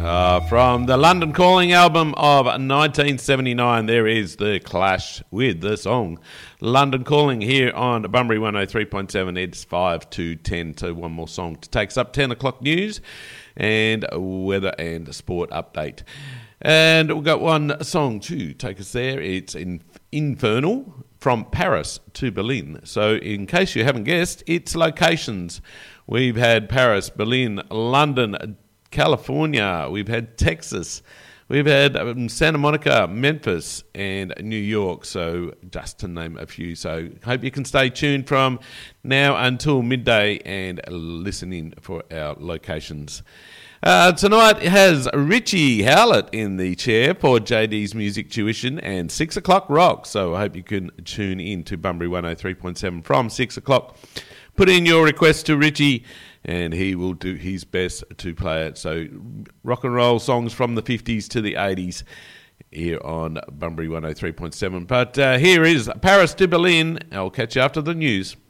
From the London Calling album of 1979, there is The Clash with the song London Calling here on Bunbury 103.7. It's 5 to 10 to one more song to take us up. 10 o'clock news and weather and sport update. And we've got one song to take us there. It's Infernal, from Paris to Berlin. So in case you haven't guessed, it's locations. We've had Paris, Berlin, London, California, we've had Texas, we've had Santa Monica, Memphis, and New York, so just to name a few. So hope you can stay tuned from now until midday and listen in for our locations. Tonight has Richie Howlett in the chair for JD's Music Tuition and 6 o'clock rock, so I hope you can tune in to Bunbury 103.7 from 6 o'clock. Put in your request to Richie and he will do his best to play it. So rock and roll songs from the 50s to the 80s here on Bunbury 103.7. But here is Paris to Berlin. I'll catch you after the news.